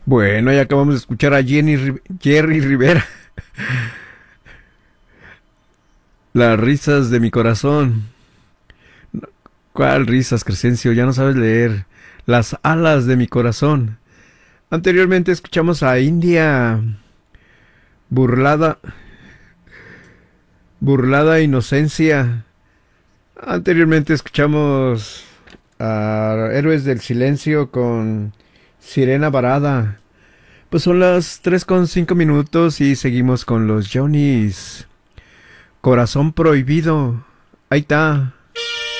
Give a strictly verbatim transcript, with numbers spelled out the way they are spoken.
Bueno, ya acabamos de escuchar a Jenny, Ri- Jerry Rivera. Las risas de mi corazón. ¿Cuál risas, Crescencio? Ya no sabes leer. Las alas de mi corazón. Anteriormente escuchamos a India. Burlada. Burlada inocencia. Anteriormente escuchamos a Héroes del Silencio con Sirena Varada. Pues son las tres con cinco minutos y seguimos con los Johnnies. Corazón prohibido. Ahí está.